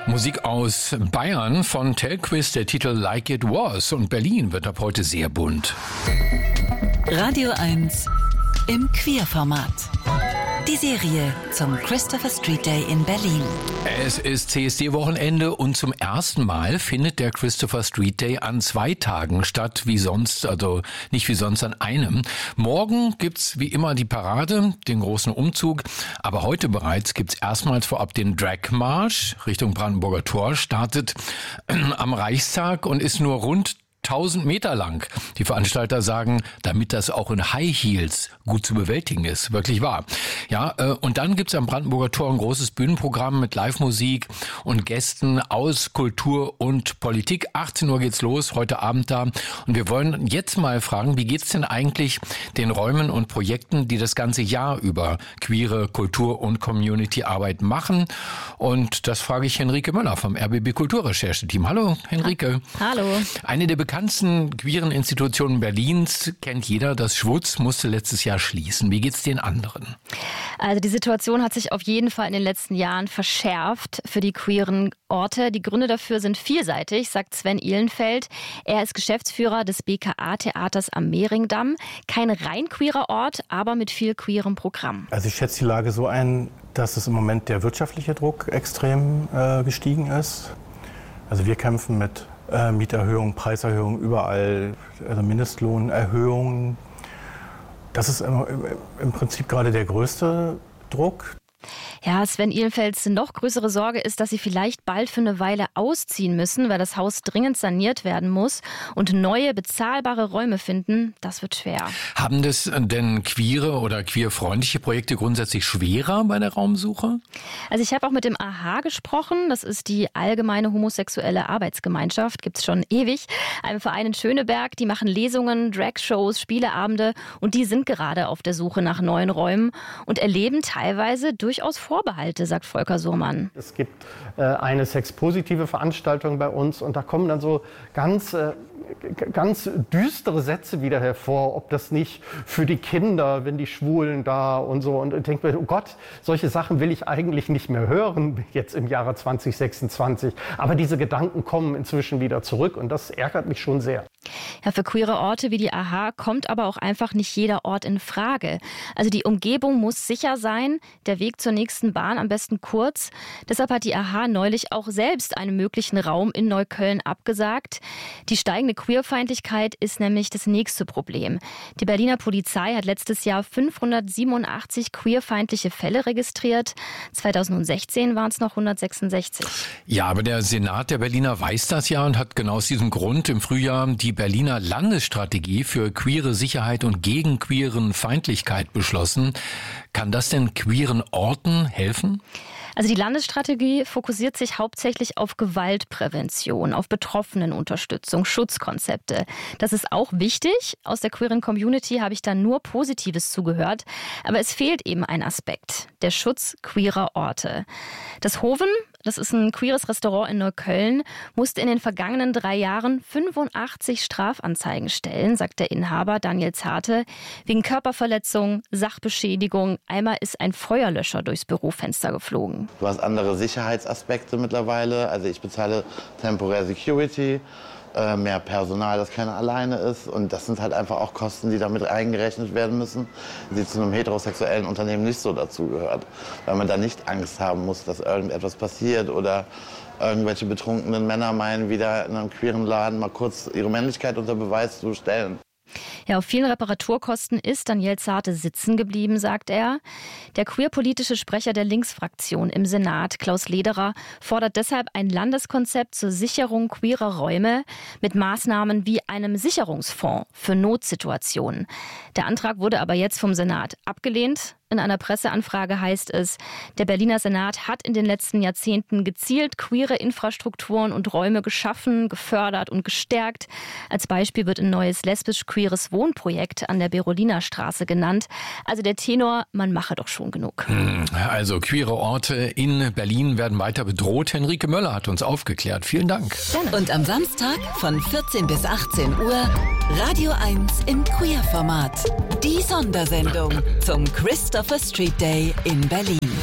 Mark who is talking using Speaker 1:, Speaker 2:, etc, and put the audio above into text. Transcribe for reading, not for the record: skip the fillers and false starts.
Speaker 1: Musik aus Bayern von Telquist, der Titel Like It Was. Und Berlin wird ab heute sehr bunt.
Speaker 2: Radio 1 im Queerformat. Die Serie zum Christopher Street Day in Berlin.
Speaker 1: Es ist CSD-Wochenende und zum ersten Mal findet der Christopher Street Day an 2 Tagen statt, wie sonst, also nicht wie sonst an einem. Morgen gibt's wie immer die Parade, den großen Umzug, aber heute bereits gibt's erstmals vorab den Drag-Marsch Richtung Brandenburger Tor, startet am Reichstag und ist nur rund 1000 Meter lang. Die Veranstalter sagen, damit das auch in High Heels gut zu bewältigen ist. Wirklich wahr. Ja, und dann gibt's am Brandenburger Tor ein großes Bühnenprogramm mit Live-Musik und Gästen aus Kultur und Politik. 18 Uhr geht's los, heute Abend da. Und wir wollen jetzt mal fragen, wie geht's denn eigentlich den Räumen und Projekten, die das ganze Jahr über queere Kultur- und Community-Arbeit machen? Und das frage ich Henrike Möller vom RBB Kulturrechercheteam. Hallo, Henrike.
Speaker 3: Hallo.
Speaker 1: Eine der bekanntesten queeren Institutionen Berlins kennt jeder. Das Schwutz musste letztes Jahr schließen. Wie geht's den anderen?
Speaker 3: Also die Situation hat sich auf jeden Fall in den letzten Jahren verschärft für die queeren Orte. Die Gründe dafür sind vielseitig, sagt Sven Ihlenfeld. Er ist Geschäftsführer des BKA-Theaters am Mehringdamm. Kein rein queerer Ort, aber mit viel queerem Programm.
Speaker 4: Also ich schätze die Lage so ein, dass es im Moment der wirtschaftliche Druck extrem gestiegen ist. Also wir kämpfen mit Mieterhöhungen, Preiserhöhungen überall, also Mindestlohnerhöhungen. Das ist im Prinzip gerade der größte Druck.
Speaker 3: Ja, Sven Ihlenfelds noch größere Sorge ist, dass sie vielleicht bald für eine Weile ausziehen müssen, weil das Haus dringend saniert werden muss und neue, bezahlbare Räume finden, das wird schwer.
Speaker 1: Haben das denn queere oder queerfreundliche Projekte grundsätzlich schwerer bei der Raumsuche?
Speaker 3: Also ich habe auch mit dem AHA gesprochen, das ist die Allgemeine Homosexuelle Arbeitsgemeinschaft, gibt's schon ewig, ein Verein in Schöneberg, die machen Lesungen, Dragshows, Spieleabende und die sind gerade auf der Suche nach neuen Räumen und erleben teilweise durchaus Vorbehalte, sagt Volker Surmann.
Speaker 5: Es gibt eine sexpositive Veranstaltung bei uns und da kommen dann so ganz düstere Sätze wieder hervor, ob das nicht für die Kinder, wenn die Schwulen da und so. Und ich denke mir, oh Gott, solche Sachen will ich eigentlich nicht mehr hören, jetzt im Jahre 2026. Aber diese Gedanken kommen inzwischen wieder zurück und das ärgert mich schon sehr.
Speaker 3: Ja, für queere Orte wie die AHA kommt aber auch einfach nicht jeder Ort in Frage. Also die Umgebung muss sicher sein, der Weg zur nächsten Bahn am besten kurz. Deshalb hat die AHA neulich auch selbst einen möglichen Raum in Neukölln abgesagt. Die steigende Queerfeindlichkeit ist nämlich das nächste Problem. Die Berliner Polizei hat letztes Jahr 587 queerfeindliche Fälle registriert. 2016 waren es noch 166.
Speaker 1: Ja, aber der Senat der Berliner weiß das ja und hat genau aus diesem Grund im Frühjahr die Berliner Landesstrategie für queere Sicherheit und gegen queeren Feindlichkeit beschlossen. Kann das denn queeren Orten helfen?
Speaker 3: Also die Landesstrategie fokussiert sich hauptsächlich auf Gewaltprävention, auf Betroffenenunterstützung, Schutzkonzepte. Das ist auch wichtig. Aus der queeren Community habe ich da nur Positives zugehört. Aber es fehlt eben ein Aspekt, der Schutz queerer Orte. Das Hoven, das ist ein queeres Restaurant in Neukölln, musste in den vergangenen 3 Jahren 85 Strafanzeigen stellen, sagt der Inhaber Daniel Zarte, wegen Körperverletzung, Sachbeschädigung. Einmal ist ein Feuerlöscher durchs Bürofenster geflogen.
Speaker 6: Du hast andere Sicherheitsaspekte mittlerweile. Also ich bezahle temporär Security, mehr Personal, das keiner alleine ist. Und das sind halt einfach auch Kosten, die damit eingerechnet werden müssen, die zu einem heterosexuellen Unternehmen nicht so dazugehört. Weil man da nicht Angst haben muss, dass irgendetwas passiert oder irgendwelche betrunkenen Männer meinen, wieder in einem queeren Laden mal kurz ihre Männlichkeit unter Beweis zu stellen.
Speaker 3: Ja, auf vielen Reparaturkosten ist Daniel Zarte sitzen geblieben, sagt er. Der queerpolitische Sprecher der Linksfraktion im Senat, Klaus Lederer, fordert deshalb ein Landeskonzept zur Sicherung queerer Räume mit Maßnahmen wie einem Sicherungsfonds für Notsituationen. Der Antrag wurde aber jetzt vom Senat abgelehnt. In einer Presseanfrage heißt es, der Berliner Senat hat in den letzten Jahrzehnten gezielt queere Infrastrukturen und Räume geschaffen, gefördert und gestärkt. Als Beispiel wird ein neues lesbisch-queeres Wohnprojekt an der Beroliner Straße genannt. Also der Tenor, man mache doch schon genug.
Speaker 1: Also queere Orte in Berlin werden weiter bedroht. Henrike Möller hat uns aufgeklärt. Vielen Dank.
Speaker 2: Und am Samstag von 14 bis 18 Uhr Radio 1 im Queerformat. Die Sondersendung zum Christopher Street Day in Berlin.